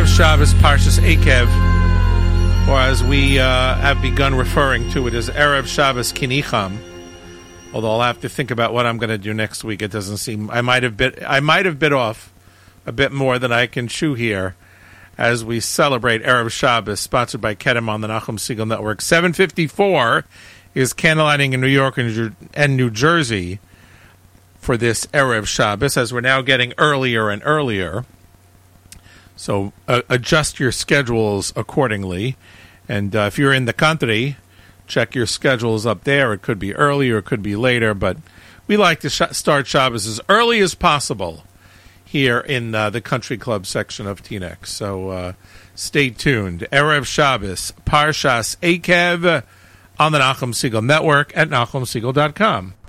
Erev Shabbos Parshas Eikev, or as we have begun referring to it as Erev Shabbos Kinicham. Although I'll have to think about what I'm going to do next week. It doesn't seem I might have bit off a bit more than I can chew here as we celebrate Erev Shabbos, sponsored by Kedem on the Nachum Segal Network. 7:54 is candlelighting in New York and New Jersey for this Erev Shabbos, as we're now getting earlier and earlier. So adjust your schedules accordingly. And if you're in the country, check your schedules up there. It could be earlier, it could be later, but we like to start Shabbos as early as possible here in the Country Club section of Teaneck. So stay tuned. Erev Shabbos, Parshas Eikev, on the Nachum Segal Network at NachumSegal.com.